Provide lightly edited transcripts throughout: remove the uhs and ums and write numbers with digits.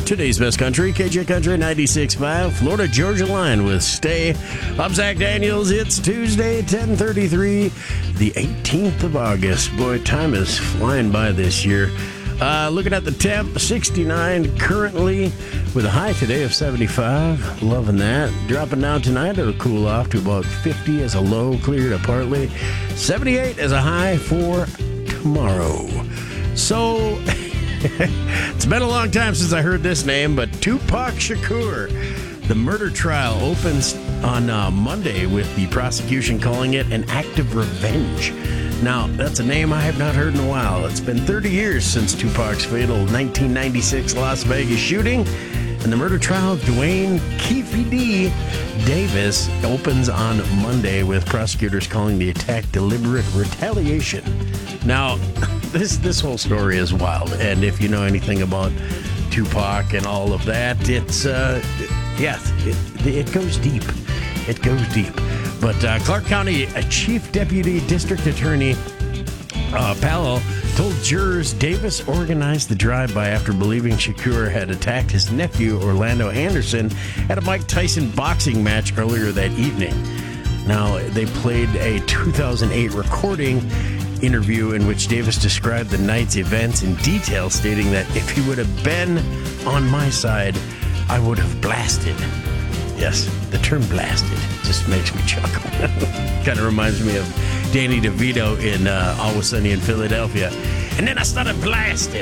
Today's best country, KJ Country 96.5, Florida Georgia Line with Stay. I'm Zach Daniels. It's Tuesday, 10:33, the 18th of August. Boy, time is flying by this year. Looking at the temp, 69 currently, with a high today of 75. Loving that. Dropping down tonight, it'll cool off to about 50 as a low, clear to partly. 78 as a high for tomorrow. So, it's been a long time since I heard this name, but Tupac Shakur. The murder trial opens on Monday with the prosecution calling it an act of revenge. Now, that's a name I have not heard in a while. It's been 30 years since Tupac's fatal 1996 Las Vegas shooting, and the murder trial of Dwayne Keefe D. Davis opens on Monday with prosecutors calling the attack deliberate retaliation. Now, this whole story is wild, and if you know anything about Tupac and all of that, it's it goes deep. It goes deep. But Clark County Chief Deputy District Attorney Powell told jurors Davis organized the drive-by after believing Shakur had attacked his nephew, Orlando Anderson, at a Mike Tyson boxing match earlier that evening. Now, they played a 2008 recording interview in which Davis described the night's events in detail, stating that if he would have been on my side, I would have blasted. Yes, the term blasted just makes me chuckle. Kind of reminds me of Danny DeVito in Always Sunny in Philadelphia. And then I started blasting.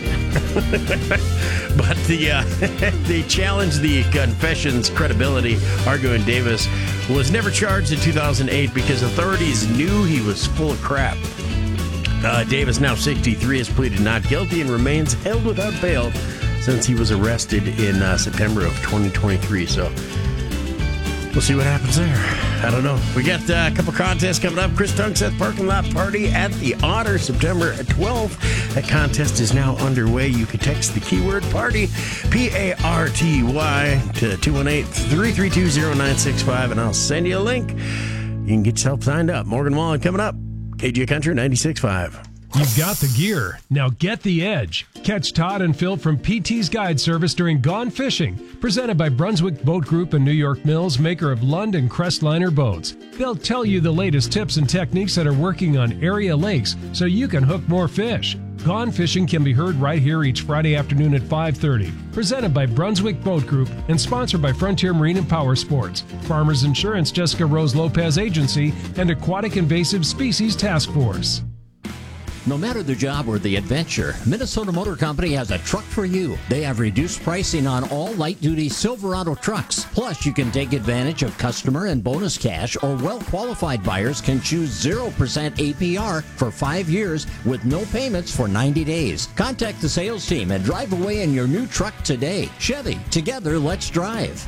But they challenged the confession's credibility, arguing Davis was never charged in 2008 because authorities knew he was full of crap. Davis, now 63, has pleaded not guilty and remains held without bail since he was arrested in September of 2023. So we'll see what happens there. I don't know. We got a couple contests coming up. Chris Tunkseth Parking Lot Party at the Otter, September 12th. That contest is now underway. You can text the keyword party, PARTY, to 218-332-0965, and I'll send you a link. You can get yourself signed up. Morgan Wallen coming up. KJ Country 96.5. You've got the gear. Now get the edge. Catch Todd and Phil from PT's Guide Service during Gone Fishing, presented by Brunswick Boat Group and New York Mills, maker of Lund and Crestliner boats. They'll tell you the latest tips and techniques that are working on area lakes so you can hook more fish. Gone Fishing can be heard right here each Friday afternoon at 5:30. Presented by Brunswick Boat Group and sponsored by Frontier Marine and Power Sports, Farmers Insurance Jessica Rose Lopez Agency, and Aquatic Invasive Species Task Force. No matter the job or the adventure, Minnesota Motor Company has a truck for you. They have reduced pricing on all light-duty Silverado trucks. Plus, you can take advantage of customer and bonus cash, or well-qualified buyers can choose 0% APR for 5 years with no payments for 90 days. Contact the sales team and drive away in your new truck today. Chevy, together, let's drive.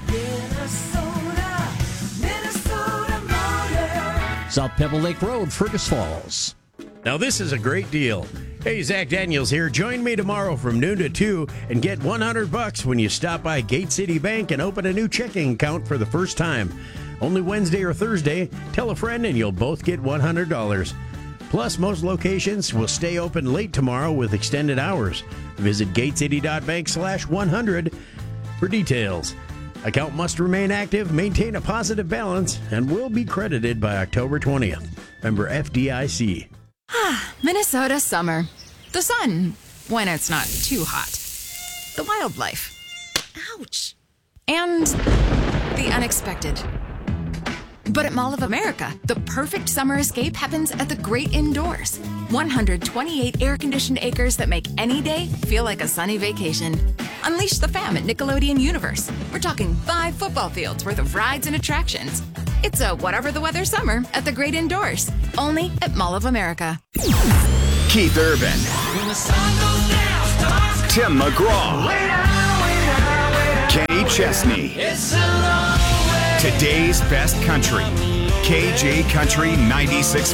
Minnesota Motor. South Pebble Lake Road, Fergus Falls. Now, this is a great deal. Hey, Zach Daniels here. Join me tomorrow from noon to 2 and get $100 when you stop by Gate City Bank and open a new checking account for the first time. Only Wednesday or Thursday. Tell a friend and you'll both get $100. Plus, most locations will stay open late tomorrow with extended hours. Visit gatecity.bank/100 for details. Account must remain active, maintain a positive balance, and will be credited by October 20th. Member FDIC. Minnesota summer. The sun, when it's not too hot. The wildlife. Ouch. And the unexpected. But at Mall of America, the perfect summer escape happens at the great indoors. 128 air-conditioned acres that make any day feel like a sunny vacation. Unleash the fam at Nickelodeon Universe. We're talking 5 football fields worth of rides and attractions. It's a whatever the weather summer at the great indoors. Only at Mall of America. Keith Urban. Tim McGraw. Kenny Chesney. Today's best country. KJ Country 96.5.